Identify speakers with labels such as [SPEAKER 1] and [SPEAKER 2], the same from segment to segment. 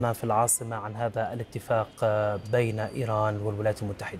[SPEAKER 1] ما في العاصمة عن هذا الاتفاق بين إيران والولايات المتحدة.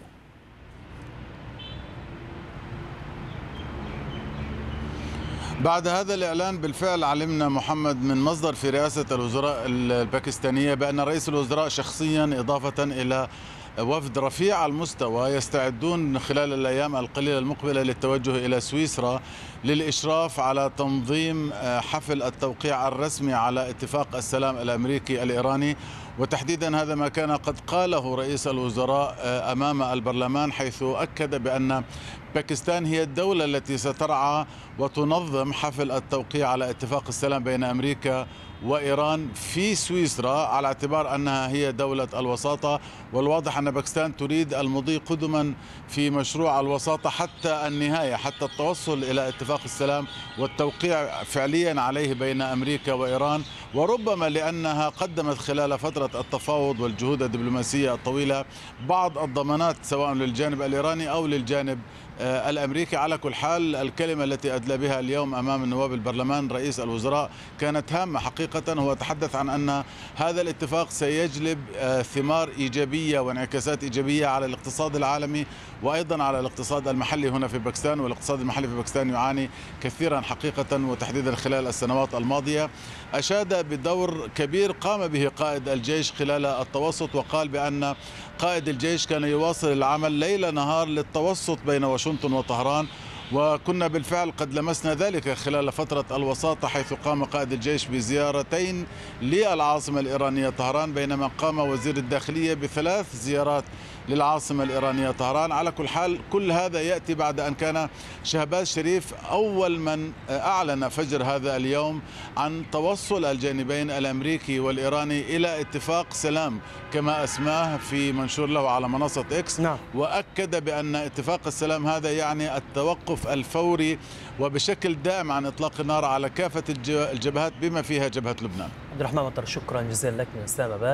[SPEAKER 2] بعد هذا الإعلان بالفعل علمنا محمد من مصدر في رئاسة الوزراء الباكستانية بأن رئيس الوزراء شخصيا إضافة إلى وفد رفيع المستوى يستعدون خلال الأيام القليلة المقبلة للتوجه إلى سويسرا للإشراف على تنظيم حفل التوقيع الرسمي على اتفاق السلام الأمريكي الإيراني. وتحديدا هذا ما كان قد قاله رئيس الوزراء أمام البرلمان، حيث أكد بأن باكستان هي الدولة التي سترعى وتنظم حفل التوقيع على اتفاق السلام بين أمريكا وإيران في سويسرا، على اعتبار أنها هي دولة الوساطة. والواضح أن باكستان تريد المضي قدما في مشروع الوساطة حتى النهاية، حتى التوصل إلى اتفاق السلام والتوقيع فعليا عليه بين أمريكا وإيران. وربما لأنها قدمت خلال فترة التفاوض والجهود الدبلوماسية الطويلة بعض الضمانات سواء للجانب الإيراني أو للجانب الأمريكي. على كل حال الكلمة التي أدلى بها اليوم أمام النواب البرلمان رئيس الوزراء كانت هامة حقيقة. هو تحدث عن أن هذا الاتفاق سيجلب ثمار إيجابية وانعكاسات إيجابية على الاقتصاد العالمي وأيضا على الاقتصاد المحلي هنا في باكستان. والاقتصاد المحلي في باكستان يعاني كثيرا حقيقة، وتحديدا خلال السنوات الماضية. أشاد بدور كبير قام به قائد الجيش خلال التوسط، وقال بأن قائد الجيش كان يواصل العمل ليل نهار للتوسط بين واشنطن وطهران، وكنا بالفعل قد لمسنا ذلك خلال فترة الوساطة، حيث قام قائد الجيش بزيارتين للعاصمة الإيرانية طهران، بينما قام وزير الداخلية بثلاث زيارات للعاصمة الإيرانية طهران. على كل حال كل هذا يأتي بعد أن كان شهباز شريف أول من أعلن فجر هذا اليوم عن توصل الجانبين الأمريكي والإيراني إلى اتفاق سلام كما أسماه في منشور له على منصة إكس.
[SPEAKER 1] نعم.
[SPEAKER 2] وأكد بأن اتفاق السلام هذا يعني التوقف الفوري وبشكل دائم عن إطلاق النار على كافة الجبهات بما فيها جبهة لبنان.
[SPEAKER 1] عبد الرحمن مطر، شكرا جزيلا لك من إسلام آباد.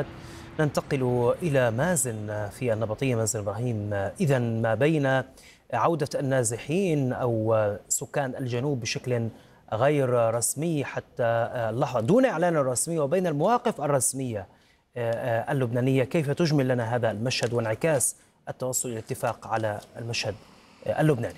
[SPEAKER 1] ننتقل إلى مازن في النبطية. مازن إبراهيم، إذا ما بين عودة النازحين أو سكان الجنوب بشكل غير رسمي حتى اللحظة دون إعلان رسمي وبين المواقف الرسمية اللبنانية، كيف تجمل لنا هذا المشهد وانعكاس التوصل إلى الاتفاق على المشهد اللبناني؟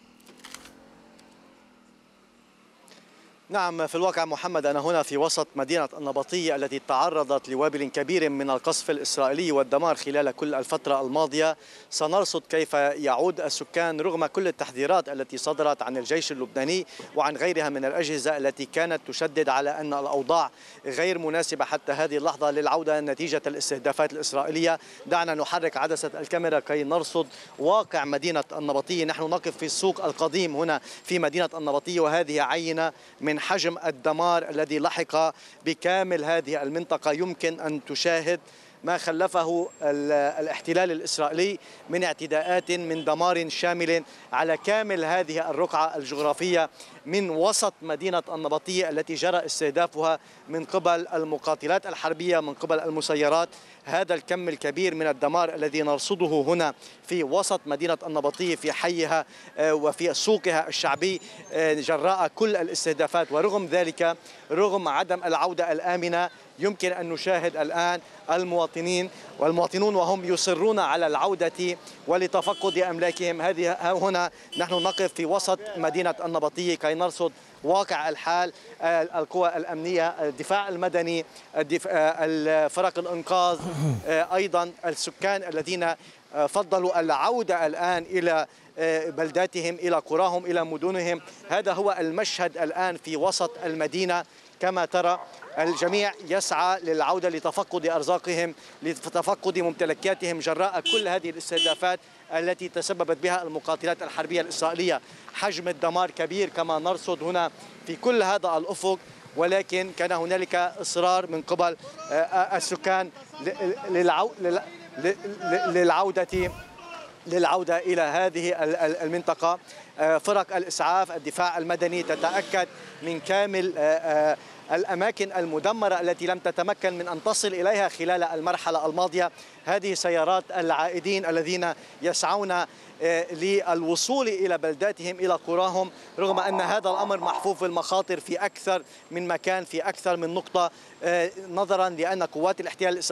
[SPEAKER 3] نعم، في الواقع محمد أنا هنا في وسط مدينة النبطية التي تعرضت لوابل كبير من القصف الإسرائيلي والدمار خلال كل الفترة الماضية. سنرصد كيف يعود السكان رغم كل التحذيرات التي صدرت عن الجيش اللبناني وعن غيرها من الأجهزة التي كانت تشدد على أن الأوضاع غير مناسبة حتى هذه اللحظة للعودة نتيجة الاستهدافات الإسرائيلية. دعنا نحرك عدسة الكاميرا كي نرصد واقع مدينة النبطية. نحن نقف في السوق القديم هنا في مدينة النبطية، وهذه عينة من حجم الدمار الذي لحق بكامل هذه المنطقة. يمكن أن تشاهد ما خلفه الاحتلال الإسرائيلي من اعتداءات، من دمار شامل على كامل هذه الرقعة الجغرافية من وسط مدينة النبطية التي جرى استهدافها من قبل المقاتلات الحربية، من قبل المسيرات. هذا الكم الكبير من الدمار الذي نرصده هنا في وسط مدينة النبطية في حيها وفي سوقها الشعبي جراء كل الاستهدافات. ورغم ذلك، رغم عدم العودة الآمنة، يمكن أن نشاهد الآن والمواطنون وهم يصرون على العودة ولتفقد أملاكهم. هنا نحن نقف في وسط مدينة النبطية كي نرصد واقع الحال. القوى الأمنية، الدفاع المدني، فرق الإنقاذ، أيضا السكان الذين فضلوا العودة الآن إلى بلداتهم، إلى قراهم، إلى مدنهم. هذا هو المشهد الآن في وسط المدينة. كما ترى الجميع يسعى للعودة لتفقد أرزاقهم، لتفقد ممتلكاتهم جراء كل هذه الاستهدافات التي تسببت بها المقاتلات الحربية الإسرائيلية. حجم الدمار كبير كما نرصد هنا في كل هذا الأفق، ولكن كان هنالك إصرار من قبل السكان للعودة إلى هذه المنطقة. فرق الإسعاف، الدفاع المدني تتأكد من كامل الأماكن المدمرة التي لم تتمكن من أن تصل إليها خلال المرحلة الماضية. هذه سيارات العائدين الذين يسعون للوصول إلى بلداتهم، إلى قراهم، رغم أن هذا الأمر محفوف بالمخاطر في أكثر من مكان، في أكثر من نقطة، نظرا لأن قوات الاحتلال